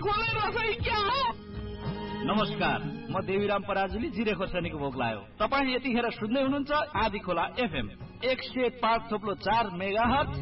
खोले रसोई क्या हो? नमस्कार, म देवीराम पराजुली जिरे खोर्सानीको भोग लायो। तपाईँ यतिखेर सुन्दै हुनुहुन्छ आधी खोला एफएम 105.4 मेगाहर्ज